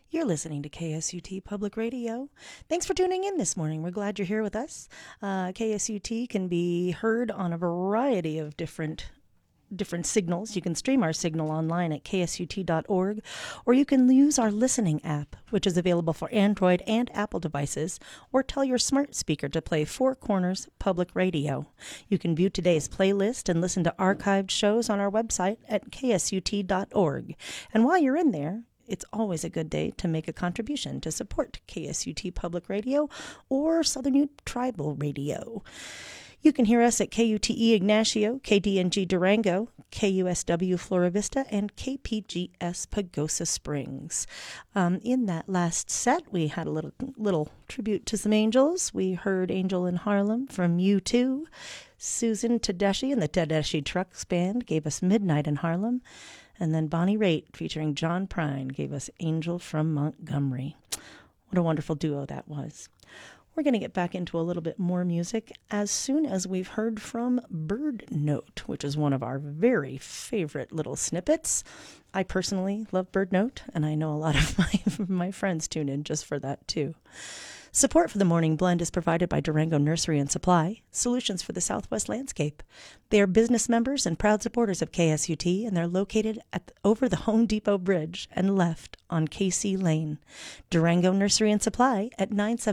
You're listening to KSUT Public Radio. Thanks for tuning in this morning. We're glad you're here with us. KSUT can be heard on a variety of different signals. You can stream our signal online at ksut.org, or you can use our listening app, which is available for Android and Apple devices, or tell your smart speaker to play Four Corners Public Radio. You can view today's playlist and listen to archived shows on our website at ksut.org. And while you're in there, it's always a good day to make a contribution to support KSUT Public Radio or Southern Ute Tribal Radio. You can hear us at KUTE Ignacio, KDNG Durango, KUSW Flora Vista, and KPGS Pagosa Springs. In that last set, we had a little tribute to some angels. We heard Angel in Harlem from U2. Susan Tedeschi and the Tedeschi Trucks Band gave us Midnight in Harlem. And then Bonnie Raitt, featuring John Prine, gave us Angel from Montgomery. What a wonderful duo that was. We're going to get back into a little bit more music as soon as we've heard from Bird Note, which is one of our very favorite little snippets. I personally love Bird Note, and I know a lot of my friends tune in just for that too. Support for the Morning Blend is provided by Durango Nursery and Supply, Solutions for the Southwest Landscape. They are business members and proud supporters of KSUT, and they're located over the Home Depot Bridge and left on KC Lane. Durango Nursery and Supply at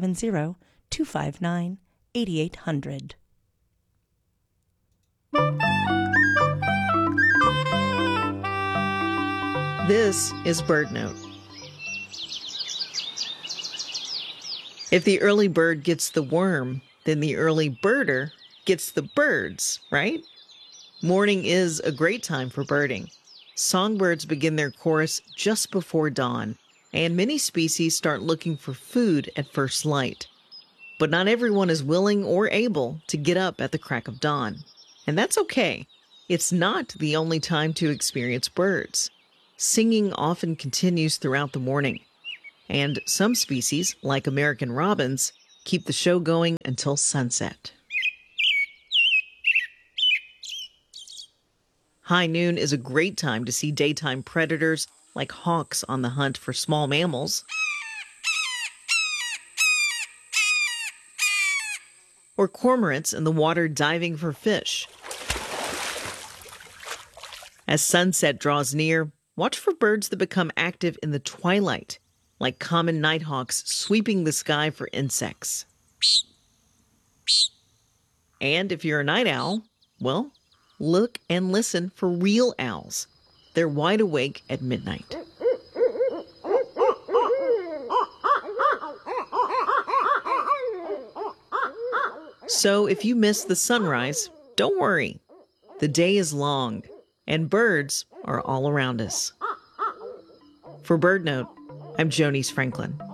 970-259-8800. This is Bird Note. If the early bird gets the worm, then the early birder gets the birds, right? Morning is a great time for birding. Songbirds begin their chorus just before dawn, and many species start looking for food at first light. But not everyone is willing or able to get up at the crack of dawn. And that's okay. It's not the only time to experience birds. Singing often continues throughout the morning. And some species, like American robins, keep the show going until sunset. High noon is a great time to see daytime predators like hawks on the hunt for small mammals, or cormorants in the water diving for fish. As sunset draws near, watch for birds that become active in the twilight, like common nighthawks sweeping the sky for insects. And if you're a night owl, well, look and listen for real owls. They're wide awake at midnight. So if you miss the sunrise, don't worry. The day is long, and birds are all around us. For Bird Note, I'm Jonice Franklin.